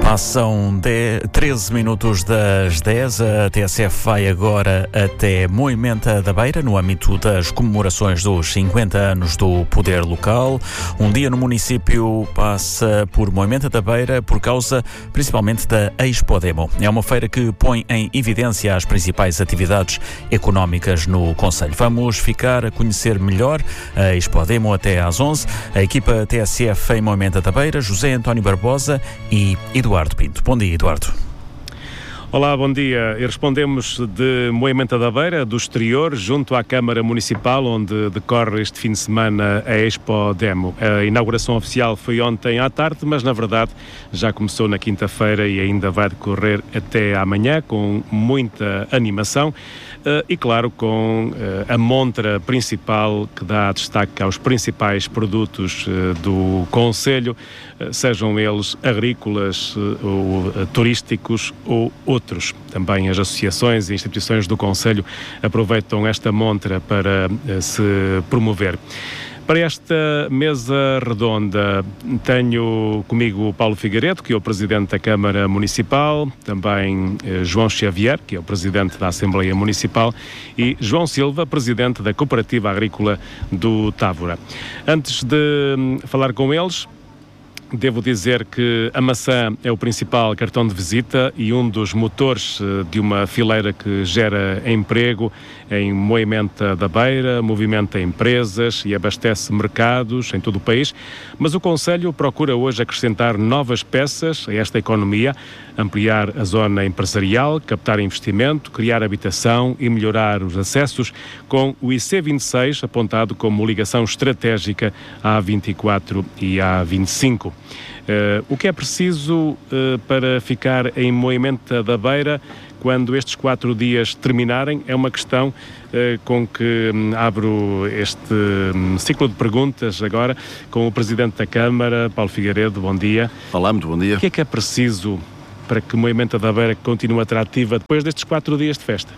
Passam 13 minutos das 10. A TSF vai agora até Moimenta da Beira, no âmbito das comemorações dos 50 anos do poder local. Um dia no município passa por Moimenta da Beira por causa principalmente da Expodemo. É uma feira que põe em evidência as principais atividades económicas no concelho. Vamos ficar a conhecer melhor a Expodemo até às 11. A equipa TSF em Moimenta da Beira, José António Barbosa e Eduardo Pinto. Bom dia, Eduardo. Olá, bom dia. E respondemos de Moimenta da Beira, do exterior, junto à Câmara Municipal, onde decorre este fim de semana a Expodemo. A inauguração oficial foi ontem à tarde, mas na verdade já começou na quinta-feira e ainda vai decorrer até amanhã, com muita animação. E claro, com a montra principal que dá destaque aos principais produtos do concelho, sejam eles agrícolas ou turísticos ou outros. Também as associações e instituições do concelho aproveitam esta montra para se promover. Para esta mesa redonda tenho comigo o Paulo Figueiredo, que é o Presidente da Câmara Municipal, também João Xavier, que é o Presidente da Assembleia Municipal, e João Silva, Presidente da Cooperativa Agrícola do Távora. Antes de falar com eles, devo dizer que a maçã é o principal cartão de visita e um dos motores de uma fileira que gera emprego em Moimenta da Beira, movimenta empresas e abastece mercados em todo o país, mas o concelho procura hoje acrescentar novas peças a esta economia, ampliar a zona empresarial, captar investimento, criar habitação e melhorar os acessos com o IC26 apontado como ligação estratégica à A24 e à A25. O que é preciso para ficar em Moimenta da Beira quando estes 4 dias terminarem é uma questão com que abro este ciclo de perguntas agora com o Presidente da Câmara, Paulo Figueiredo. Bom dia. Olá, muito bom dia. O que é preciso para que Moimenta da Beira continue atrativa depois destes 4 dias de festa?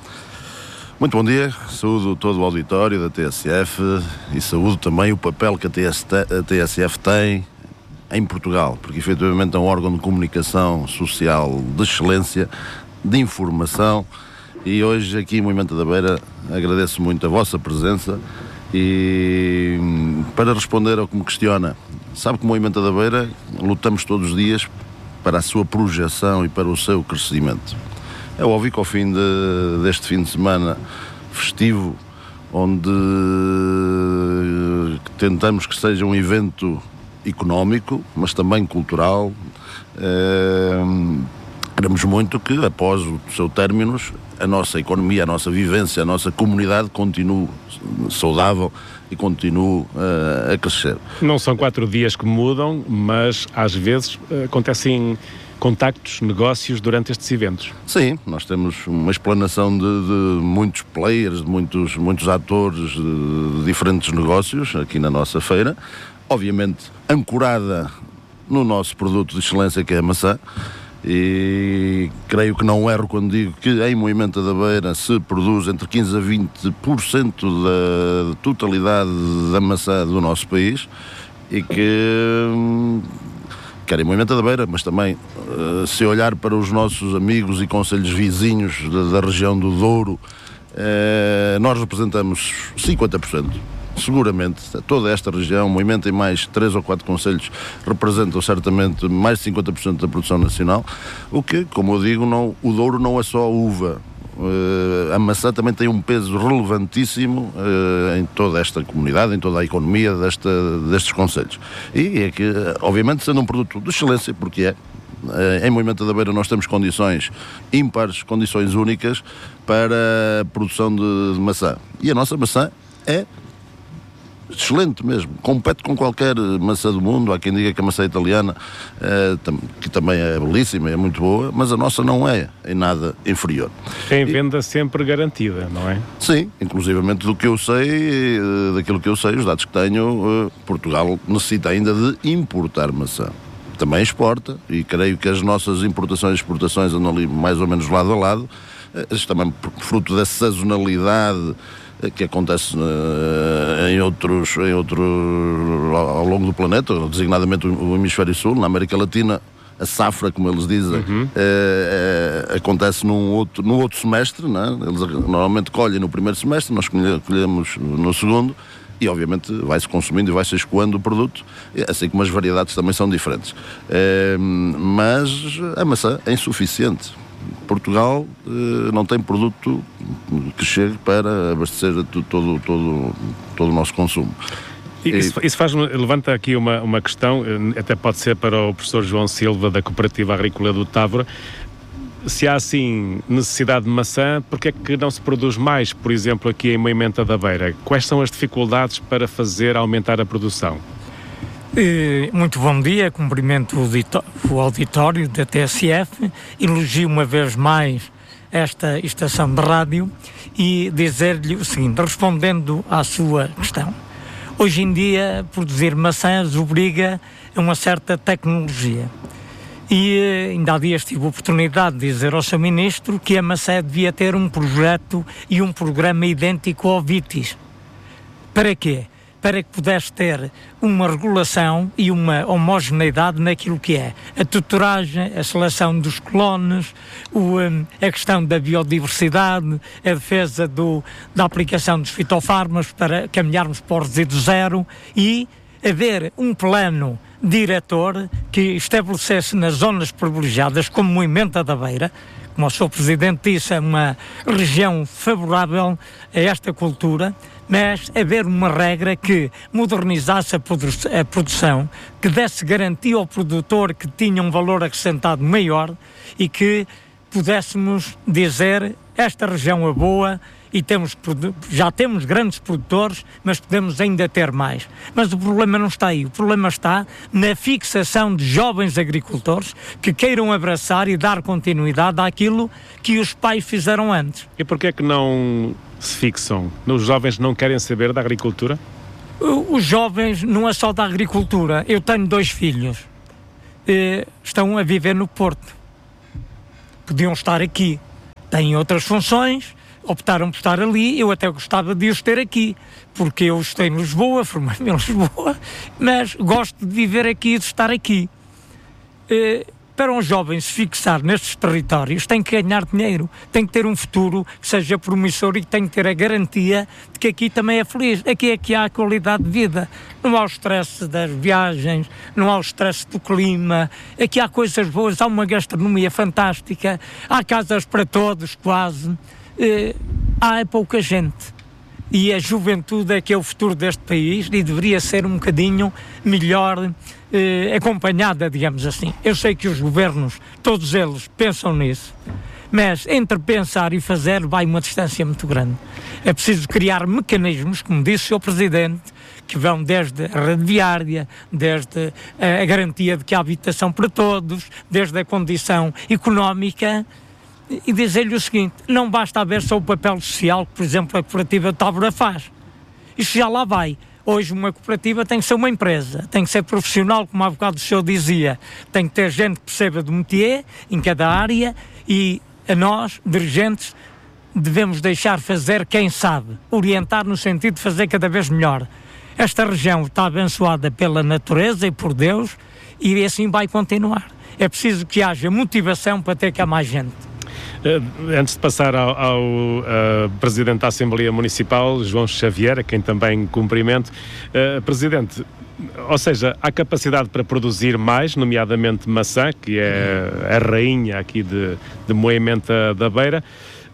Muito bom dia, saúdo todo o auditório da TSF e saúdo também o papel que a TSF tem em Portugal, porque efetivamente é um órgão de comunicação social de excelência, de informação, e hoje aqui em Moimenta da Beira agradeço muito a vossa presença. E para responder ao que me questiona, sabe que Moimenta da Beira lutamos todos os dias para a sua projeção e para o seu crescimento. É óbvio que ao fim deste fim de semana festivo, onde tentamos que seja um evento económico, mas também cultural, queremos muito que após o seu término a nossa economia, a nossa vivência, a nossa comunidade continue saudável e continue a crescer. Não são 4 dias que mudam, mas às vezes acontecem contactos, negócios durante estes eventos. Sim, nós temos uma explanação de muitos players, de muitos atores de diferentes negócios aqui na nossa feira, obviamente ancorada no nosso produto de excelência que é a maçã, e creio que não erro quando digo que em Moimenta da Beira se produz entre 15% a 20% da totalidade da maçã do nosso país, e que quer em Moimenta da Beira, mas também se olhar para os nossos amigos e concelhos vizinhos da região do Douro, nós representamos 50%. Seguramente, toda esta região, Moimenta e mais 3 ou 4 concelhos representam certamente mais de 50% da produção nacional, o que, como eu digo, o Douro não é só uva. A maçã também tem um peso relevantíssimo em toda esta comunidade, em toda a economia destes concelhos. E é que, obviamente, sendo um produto de excelência, porque em Moimenta da Beira nós temos condições ímpares, condições únicas para a produção de maçã. E a nossa maçã é excelente mesmo, compete com qualquer maçã do mundo. Há quem diga que a maçã italiana, que também é belíssima, é muito boa, mas a nossa não é em nada inferior. Tem venda sempre garantida, não é? Sim, inclusivamente do que eu sei, daquilo que eu sei, os dados que tenho, Portugal necessita ainda de importar maçã. Também exporta, e creio que as nossas importações e exportações andam ali mais ou menos lado a lado, também fruto da sazonalidade que acontece em outros ao longo do planeta, designadamente o hemisfério sul. Na América Latina a safra, como eles dizem, acontece no outro semestre, não é? Eles normalmente colhem no primeiro semestre, nós colhemos no segundo, e obviamente vai-se consumindo e vai-se escoando o produto, assim como as variedades também são diferentes. Mas a maçã é insuficiente. Portugal não tem produto que chegue para abastecer todo o nosso consumo. Isso levanta aqui uma questão, até pode ser para o professor João Silva, da Cooperativa Agrícola do Távora. Se há assim necessidade de maçã, porque é que não se produz mais, por exemplo, aqui em Moimenta da Beira? Quais são as dificuldades para fazer aumentar a produção? Muito bom dia, cumprimento o auditório da TSF, elogio uma vez mais esta estação de rádio e dizer-lhe o seguinte, respondendo à sua questão. Hoje em dia, produzir maçãs obriga a uma certa tecnologia. E ainda há dias tive a oportunidade de dizer ao Sr. Ministro que a maçã devia ter um projeto e um programa idêntico ao Vitis. Para quê? Para que pudesse ter uma regulação e uma homogeneidade naquilo que é a tutoragem, a seleção dos clones, a questão da biodiversidade, a defesa da aplicação dos fitofármacos para caminharmos para o resíduo zero e haver um plano diretor que estabelecesse nas zonas privilegiadas, como Moimenta da Beira, como o Sr. Presidente disse, é uma região favorável a esta cultura, mas haver uma regra que modernizasse a produção, que desse garantia ao produtor que tinha um valor acrescentado maior e que pudéssemos dizer esta região é boa e já temos grandes produtores, mas podemos ainda ter mais. Mas o problema não está aí, o problema está na fixação de jovens agricultores que queiram abraçar e dar continuidade àquilo que os pais fizeram antes. E porquê é que não se fixam? Os jovens não querem saber da agricultura? Os jovens não é só da agricultura. Eu tenho 2 filhos, estão a viver no Porto. Podiam estar aqui, têm outras funções, optaram por estar ali. Eu até gostava de os ter aqui, porque eu estou em Lisboa, formei-me em Lisboa, mas gosto de viver aqui e de estar aqui. Para um jovem se fixar nestes territórios tem que ganhar dinheiro, tem que ter um futuro que seja promissor e tem que ter a garantia de que aqui também é feliz, aqui é que há a qualidade de vida, não há o stress das viagens, não há o stress do clima, aqui há coisas boas, há uma gastronomia fantástica, há casas para todos quase, há pouca gente. E a juventude é que é o futuro deste país e deveria ser um bocadinho melhor acompanhada, digamos assim. Eu sei que os governos, todos eles, pensam nisso, mas entre pensar e fazer vai uma distância muito grande. É preciso criar mecanismos, como disse o Sr. Presidente, que vão desde a rede viária, desde a garantia de que há habitação para todos, desde a condição económica. E dizer-lhe o seguinte, não basta haver só o papel social que, por exemplo, a Cooperativa de Távora faz. Isso já lá vai. Hoje uma cooperativa tem que ser uma empresa, tem que ser profissional, como há bocado o senhor dizia, tem que ter gente que perceba do métier em cada área e a nós, dirigentes, devemos deixar fazer quem sabe, orientar no sentido de fazer cada vez melhor. Esta região está abençoada pela natureza e por Deus e assim vai continuar. É preciso que haja motivação para ter cá mais gente. Antes de passar ao Presidente da Assembleia Municipal, João Xavier, a quem também cumprimento, Presidente, ou seja, há capacidade para produzir mais, nomeadamente maçã, que é a rainha aqui de Moimenta da Beira.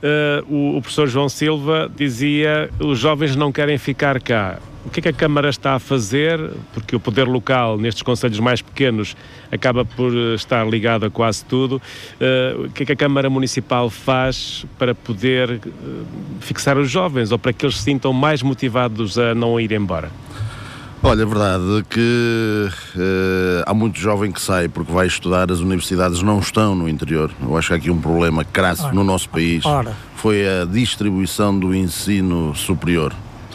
O professor João Silva dizia os jovens não querem ficar cá. O que é que a Câmara está a fazer? Porque o poder local nestes concelhos mais pequenos acaba por estar ligado a quase tudo. O que é que a Câmara Municipal faz para poder fixar os jovens ou para que eles se sintam mais motivados a não ir embora? Olha, é verdade que há muito jovem que sai porque vai estudar, as universidades não estão no interior. Eu acho que há aqui um problema crasso no nosso país. Foi a distribuição do ensino superior.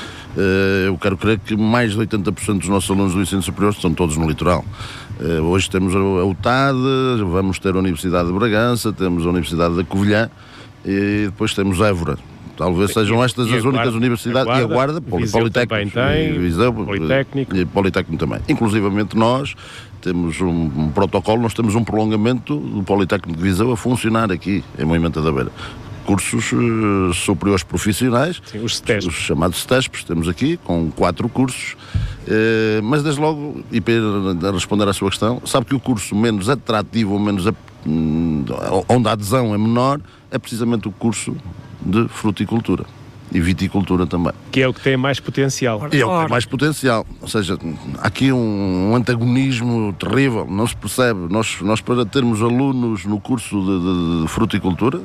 Eu quero crer que mais de 80% dos nossos alunos do ensino superior estão todos no litoral. Hoje temos a UTAD, vamos ter a Universidade de Bragança, temos a Universidade da Covilhã e depois temos Évora. Talvez sejam estas as únicas universidades, e a Guarda, Politécnico também Viseu, Politécnico também. Inclusivamente nós temos um protocolo, nós temos um prolongamento do Politécnico de Viseu a funcionar aqui em Moimenta da Beira. Cursos superiores profissionais, sim, os chamados STESPs, temos aqui, com 4 cursos, mas desde logo, e para responder à sua questão, sabe que o curso menos atrativo, ou menos onde a adesão é menor, é precisamente o curso de fruticultura. E viticultura também. Que é o que tem mais potencial. É o que tem mais potencial. Ou seja, há aqui um antagonismo terrível, não se percebe. Nós para termos alunos no curso de fruticultura,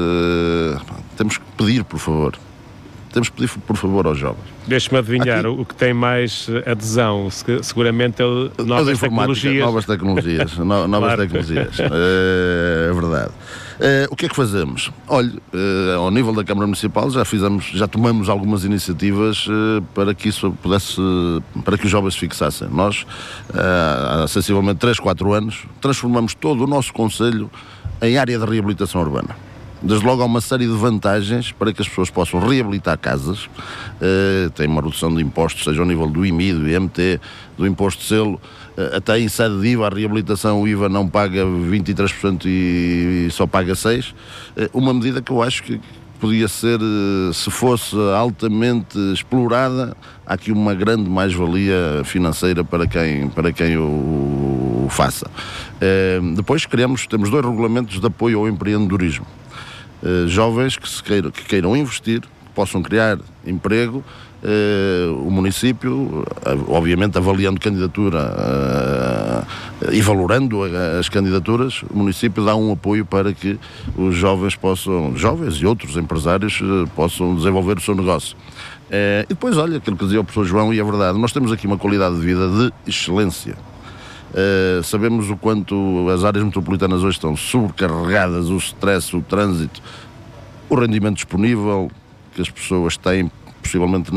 temos que pedir, por favor. Temos que pedir, por favor, aos jovens. Deixe-me adivinhar, o que tem mais adesão, seguramente é novas tecnologias. Novas tecnologias. Novas tecnologias. É verdade. O que é que fazemos? Olhe, ao nível da Câmara Municipal já tomamos algumas iniciativas para que para que os jovens se fixassem. Nós, há sensivelmente 3, 4 anos, transformamos todo o nosso concelho em área de reabilitação urbana. Desde logo há uma série de vantagens para que as pessoas possam reabilitar casas. Tem uma redução de impostos, seja ao nível do IMI, do IMT, do imposto de selo, até em sede de IVA, a reabilitação, o IVA não paga 23% e só paga 6%. Uma medida que eu acho que podia ser, se fosse altamente explorada, há aqui uma grande mais-valia financeira para quem o faça. Depois temos 2 regulamentos de apoio ao empreendedorismo. Jovens que queiram investir, que possam criar emprego, o município, obviamente avaliando candidatura e valorando as candidaturas, o município dá um apoio para que os jovens e outros empresários possam desenvolver o seu negócio. E depois, olha, aquilo que dizia o professor João, e é verdade, nós temos aqui uma qualidade de vida de excelência. Sabemos o quanto as áreas metropolitanas hoje estão sobrecarregadas, o stress, o trânsito, o rendimento disponível que as pessoas têm, possivelmente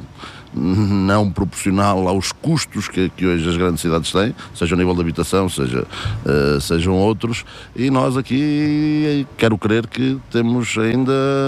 não proporcional aos custos que hoje as grandes cidades têm, seja ao nível de habitação, sejam outros, e nós aqui quero crer que temos ainda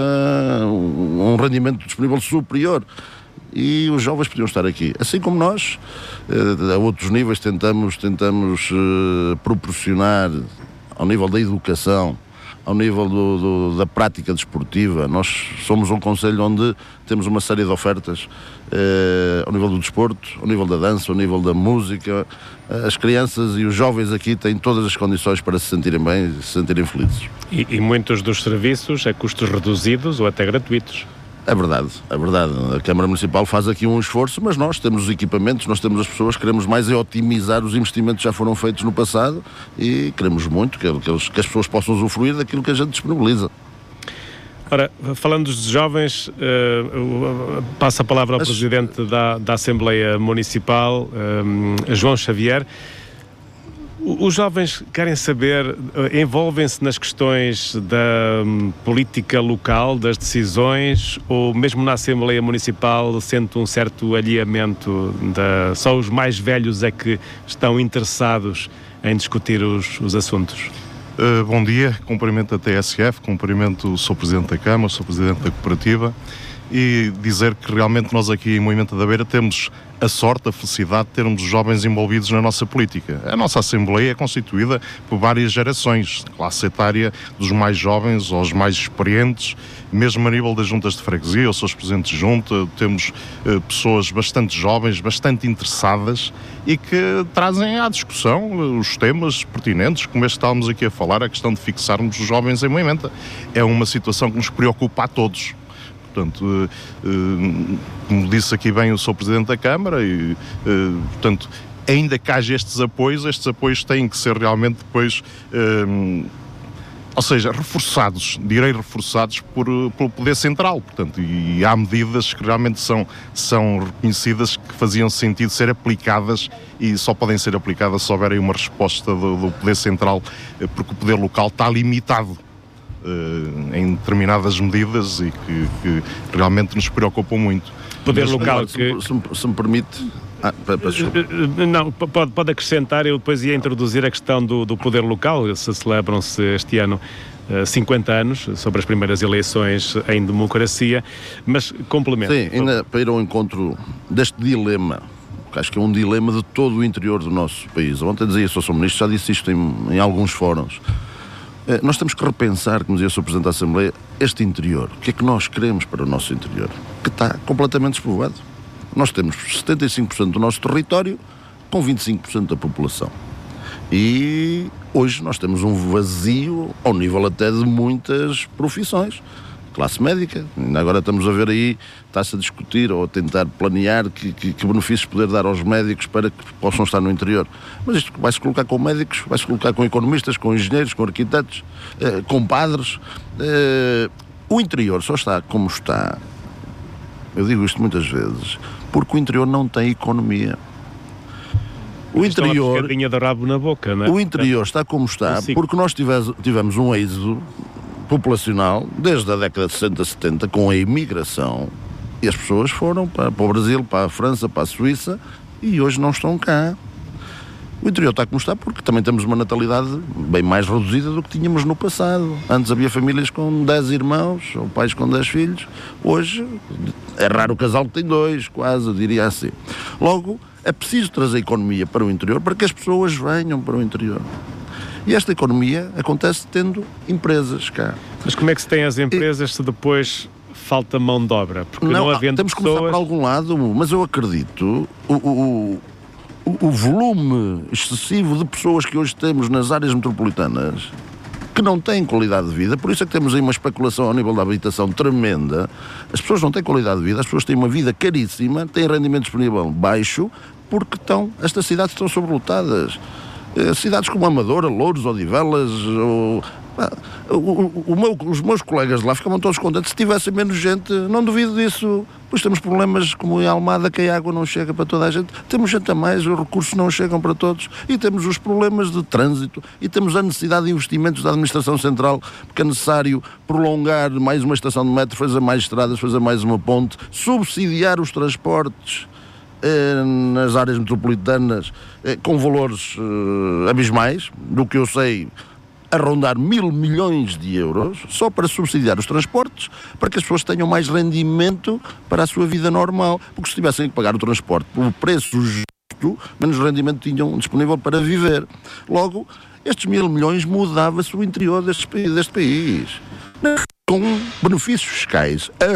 um rendimento disponível superior. E os jovens podiam estar aqui. Assim como nós, a outros níveis, tentamos proporcionar, ao nível da educação, ao nível da prática desportiva. Nós somos um concelho onde temos uma série de ofertas, ao nível do desporto, ao nível da dança, ao nível da música. As crianças e os jovens aqui têm todas as condições para se sentirem bem e se sentirem felizes. E muitos dos serviços a custos reduzidos ou até gratuitos. É verdade. A Câmara Municipal faz aqui um esforço, mas nós temos os equipamentos, nós temos as pessoas, queremos mais otimizar os investimentos que já foram feitos no passado e queremos muito que as pessoas possam usufruir daquilo que a gente disponibiliza. Ora, falando dos jovens, passo a palavra ao Presidente da Assembleia Municipal, João Xavier. Os jovens querem saber, envolvem-se nas questões da política local, das decisões, ou mesmo na Assembleia Municipal sente um certo alheamento? Só os mais velhos é que estão interessados em discutir os assuntos? Bom dia, cumprimento a TSF, cumprimento o Sr. Presidente da Câmara, o Sr. Presidente da Cooperativa, e dizer que realmente nós aqui em Moimenta da Beira temos a sorte, a felicidade de termos os jovens envolvidos na nossa política. A nossa Assembleia é constituída por várias gerações, classe etária dos mais jovens aos mais experientes, mesmo a nível das juntas de freguesia, eu sou presidente de junta, temos pessoas bastante jovens, bastante interessadas e que trazem à discussão os temas pertinentes, como este que estávamos aqui a falar, a questão de fixarmos os jovens em Moimenta. É uma situação que nos preocupa a todos. Portanto, como disse aqui bem o Sr. Presidente da Câmara, portanto, ainda que haja estes apoios têm que ser realmente depois, ou seja, reforçados pelo Poder Central, portanto, e há medidas que realmente são reconhecidas que faziam sentido ser aplicadas e só podem ser aplicadas se houverem uma resposta do Poder Central, porque o Poder Local está limitado em determinadas medidas e que realmente nos preocupam muito. Poder local que... Se me permite... Não, pode acrescentar, eu depois ia introduzir a questão do poder local, se celebram-se este ano 50 anos, sobre as primeiras eleições em democracia, mas complemento. Sim, ainda para ir ao encontro deste dilema, que acho que é um dilema de todo o interior do nosso país. Ontem dizia o Sr. Ministro, já disse isto em alguns fóruns. Nós temos que repensar, como dizia o Sr. Presidente da Assembleia, este interior. O que é que nós queremos para o nosso interior? Que está completamente despovoado. Nós temos 75% do nosso território com 25% da população. E hoje nós temos um vazio ao nível até de muitas profissões. Classe médica, ainda agora estamos a ver aí, está-se a discutir ou a tentar planear que benefícios poder dar aos médicos para que possam estar no interior. Mas isto vai-se colocar com médicos, vai-se colocar com economistas, com engenheiros, com arquitetos, com padres. O interior só está como está, eu digo isto muitas vezes, porque o interior não tem economia. O interior, da rabo na boca, não é? O interior está como está porque nós tivemos um êxodo populacional desde a década de 60, 70 com a imigração, e as pessoas foram para o Brasil, para a França, para a Suíça, e hoje não estão cá. O interior está como está porque também temos uma natalidade bem mais reduzida do que tínhamos no passado. Antes havia famílias com 10 irmãos, ou pais com 10 filhos. Hoje é raro o casal que tem 2, quase, eu diria assim. Logo, é preciso trazer economia para o interior para que as pessoas venham para o interior. E esta economia acontece tendo empresas cá. Mas como é que se tem as empresas se depois falta mão de obra? Porque não havendo temos que pessoas... começar por algum lado, mas eu acredito, o volume excessivo de pessoas que hoje temos nas áreas metropolitanas que não têm qualidade de vida, por isso é que temos aí uma especulação ao nível da habitação tremenda. As pessoas não têm qualidade de vida, as pessoas têm uma vida caríssima, têm rendimento disponível baixo, porque estas cidades estão sobrelotadas. Cidades como Amadora, Louros, Odivelas, os meus colegas de lá ficavam todos contentes se tivesse menos gente. Não duvido disso, pois temos problemas como em Almada, que a água não chega para toda a gente, temos gente a mais, os recursos não chegam para todos, e temos os problemas de trânsito, e temos a necessidade de investimentos da Administração Central, porque é necessário prolongar mais uma estação de metro, fazer mais estradas, fazer mais uma ponte, subsidiar os transportes nas áreas metropolitanas com valores abismais, do que eu sei, a rondar 1.000 milhões de euros, só para subsidiar os transportes, para que as pessoas tenham mais rendimento para a sua vida normal, porque se tivessem que pagar o transporte pelo preço justo, menos rendimento tinham disponível para viver. Logo, estes 1.000 milhões mudava-se o interior deste país, com benefícios fiscais